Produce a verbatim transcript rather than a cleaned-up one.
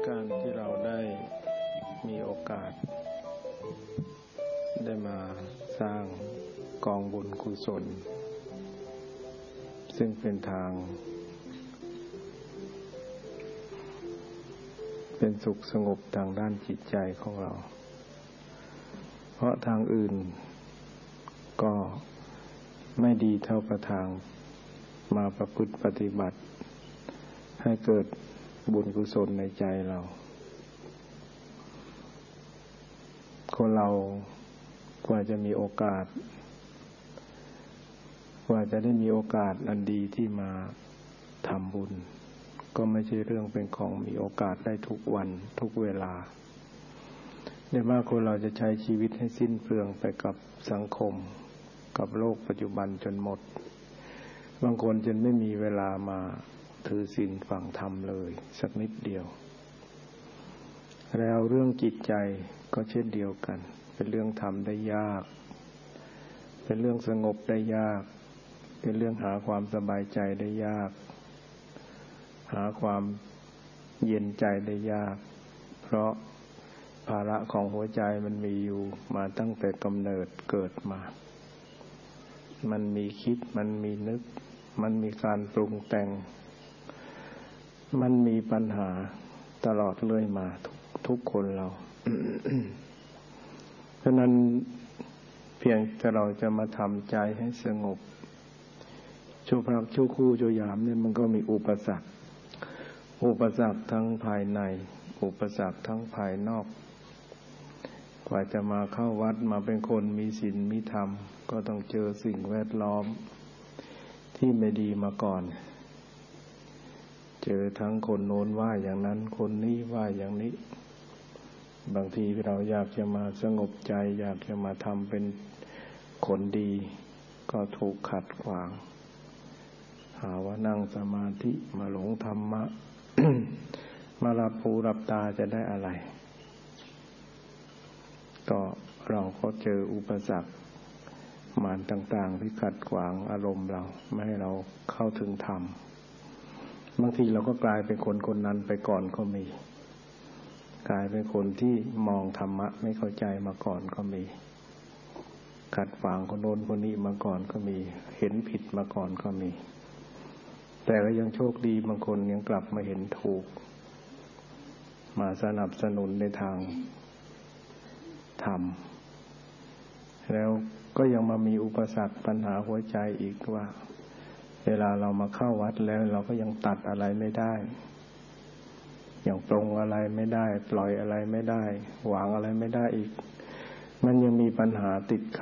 การที่เราได้มีโอกาสได้มาสร้างกองบุญกุศลซึ่งเป็นทางเป็นสุขสงบทางด้านจิตใจของเราเพราะทางอื่นก็ไม่ดีเท่ากับทางมาประพฤติปฏิบัติให้เกิดบุญกุศลในใจเราคนเรากว่าจะมีโอกาสกว่าจะได้มีโอกาสอันดีที่มาทำบุญก็ไม่ใช่เรื่องเป็นของมีโอกาสได้ทุกวันทุกเวลาในมากคนเราจะใช้ชีวิตให้สิ้นเปลืองไปกับสังคมกับโลกปัจจุบันจนหมดบางคนจนไม่มีเวลามาถือศีลฟังธรรมเลยสักนิดเดียวแล้วเรื่องจิตใจก็เช่นเดียวกันเป็นเรื่องทำได้ยากเป็นเรื่องสงบได้ยากเป็นเรื่องหาความสบายใจได้ยากหาความเย็นใจได้ยากเพราะภาระของหัวใจมันมีอยู่มาตั้งแต่กำเนิดเกิดมามันมีคิดมันมีนึกมันมีการปรุงแต่งมันมีปัญหาตลอดเรื่อยมาทุกทุกคนเรา เพราะนั้นเพียงแต่เราจะมาทำใจให้สงบชั่วครั้งชั่วครู่ชั่วยามเนี่ยมันก็มีอุปสรรคอุปสรรคทั้งภายในอุปสรรคทั้งภายนอกกว่าจะมาเข้าวัดมาเป็นคนมีศีลมีธรรมก็ต้องเจอสิ่งแวดล้อมที่ไม่ดีมาก่อนเจอทั้งคนโน้นว่าอย่างนั้นคนนี้ว่าอย่างนี้บางทีเราอยากจะมาสงบใจอยากจะมาทำเป็นคนดีก็ถูกขัดขวางหาว่านั่งสมาธิมาหลงธรรมะ มาหลับหูหลับตาจะได้อะไรก็เราก็เจออุปสรรคมารต่างๆที่ขัดขวางอารมณ์เราไม่ให้เราเข้าถึงธรรมบางทีเราก็กลายเป็นคนคนนั้นไปก่อนก็มีกลายเป็นคนที่มองธรรมะไม่เข้าใจมาก่อนก็มีขัดขวางคนโน้นคนนี้มาก่อนก็มีเห็นผิดมาก่อนก็มีแต่ก็ยังโชคดีบางคนยังกลับมาเห็นถูกมาสนับสนุนในทางธรรมแล้วก็ยังมามีอุปสรรคปัญหาหัวใจอีกว่าเวลาเรามาเข้าวัดแล้วเราก็ยังตัดอะไรไม่ได้ยังปรงอะไรไม่ได้ปล่อยอะไรไม่ได้วางอะไรไม่ได้อีกมันยังมีปัญหาติดขัด